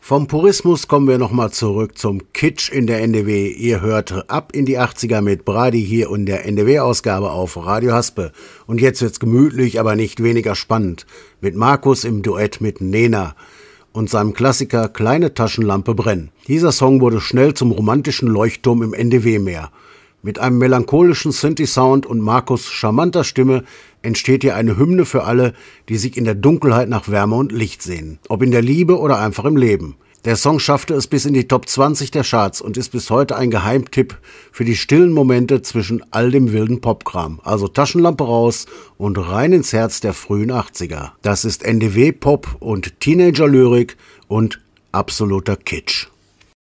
Vom Purismus kommen wir nochmal zurück zum Kitsch in der NDW. Ihr hört Ab in die 80er mit Brady hier in der NDW-Ausgabe auf Radio Haspe. Und jetzt wird's gemütlich, aber nicht weniger spannend. Mit Markus im Duett mit Nena und seinem Klassiker Kleine Taschenlampe brennen. Dieser Song wurde schnell zum romantischen Leuchtturm im NDW-Meer. Mit einem melancholischen Synthi-Sound und Markus' charmanter Stimme entsteht hier eine Hymne für alle, die sich in der Dunkelheit nach Wärme und Licht sehnen. Ob in der Liebe oder einfach im Leben. Der Song schaffte es bis in die Top 20 der Charts und ist bis heute ein Geheimtipp für die stillen Momente zwischen all dem wilden Popkram. Also Taschenlampe raus und rein ins Herz der frühen 80er. Das ist NDW-Pop und Teenager-Lyrik und absoluter Kitsch.